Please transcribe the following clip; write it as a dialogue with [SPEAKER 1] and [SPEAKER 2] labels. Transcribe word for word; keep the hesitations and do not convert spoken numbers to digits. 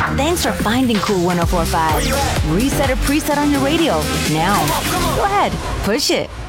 [SPEAKER 1] Thanks for finding Cool one oh four point five. Reset a preset on your radio. Now, go ahead, push it.